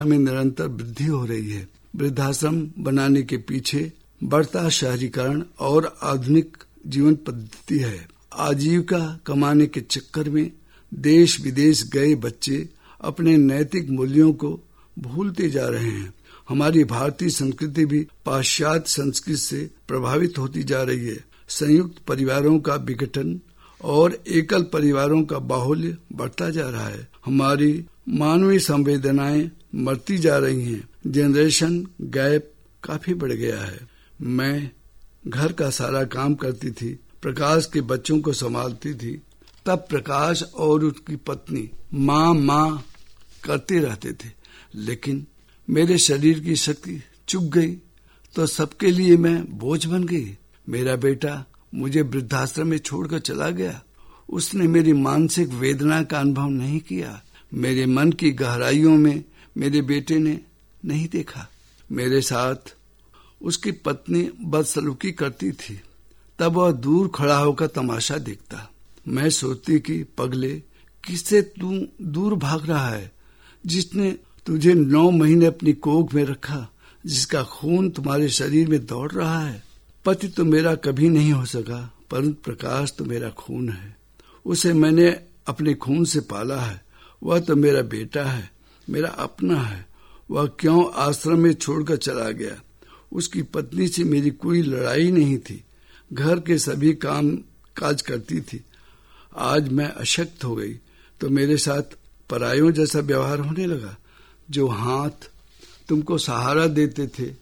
में निरंतर वृद्धि हो रही है। वृद्धाश्रम बनाने के पीछे बढ़ता शहरीकरण और आधुनिक जीवन पद्धति है। आजीविका कमाने के चक्कर में देश विदेश गए बच्चे अपने नैतिक मूल्यों को भूलते जा रहे हैं। हमारी भारतीय संस्कृति भी पाश्चात्य संस्कृति से प्रभावित होती जा रही है। संयुक्त परिवारों का विघटन और एकल परिवारों का बाहुल्य बढ़ता जा रहा है। हमारी मानवीय संवेदनाएं मरती जा रही हैं। जनरेशन गैप काफी बढ़ गया है। मैं घर का सारा काम करती थी, प्रकाश के बच्चों को संभालती थी। तब प्रकाश और उसकी पत्नी माँ करते रहते थे, लेकिन मेरे शरीर की शक्ति चुक गई तो सबके लिए मैं बोझ बन गई। मेरा बेटा मुझे वृद्धाश्रम में छोड़कर चला गया। उसने मेरी मानसिक वेदना का अनुभव नहीं किया। मेरे मन की गहराइयों में मेरे बेटे ने नहीं देखा। मेरे साथ उसकी पत्नी बदसलूकी करती थी, तब वह दूर खड़ा होकर तमाशा देखता। मैं सोचती कि पगले, किससे तू दूर भाग रहा है? जिसने तुझे 9 महीने अपनी कोख में रखा, जिसका खून तुम्हारे शरीर में दौड़ रहा है। पति तो मेरा कभी नहीं हो सका, परंतु प्रकाश तो मेरा खून है। उसे मैंने अपने खून से पाला है। वह तो मेरा बेटा है, मेरा अपना है। वह क्यों आश्रम में छोड़कर चला गया? उसकी पत्नी से मेरी कोई लड़ाई नहीं थी। घर के सभी काम काज करती थी। आज मैं अशक्त हो गई तो मेरे साथ परायों जैसा व्यवहार होने लगा। जो हाथ तुमको सहारा देते थे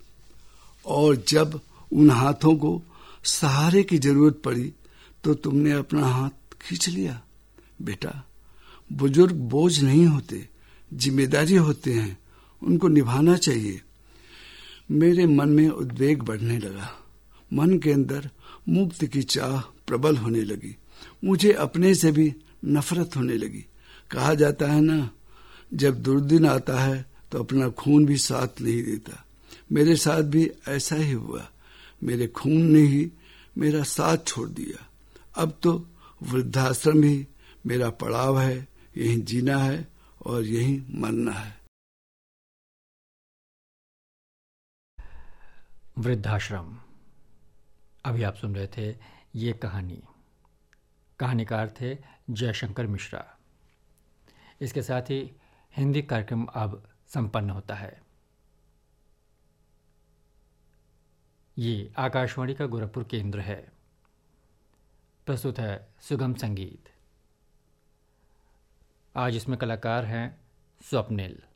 और जब उन हाथों को सहारे की जरूरत पड़ी तो तुमने अपना हाथ खींच लिया। बेटा, बुजुर्ग बोझ नहीं होते, जिम्मेदारी होते हैं, उनको निभाना चाहिए। मेरे मन में उद्वेग बढ़ने लगा। मन के अंदर मुक्ति की चाह प्रबल होने लगी। मुझे अपने से भी नफरत होने लगी। कहा जाता है ना, जब दुर्दिन आता है तो अपना खून भी साथ नहीं देता। मेरे साथ भी ऐसा ही हुआ। मेरे खून ने ही मेरा साथ छोड़ दिया। अब तो वृद्धाश्रम ही मेरा पड़ाव है। यहीं जीना है और यहीं मरना है। वृद्धाश्रम। अभी आप सुन रहे थे ये कहानी। कहानीकार थे जयशंकर मिश्रा। इसके साथ ही हिंदी कार्यक्रम अब संपन्न होता है। ये आकाशवाणी का गोरखपुर केंद्र है। प्रस्तुत है सुगम संगीत। आज इसमें कलाकार हैं स्वप्निल।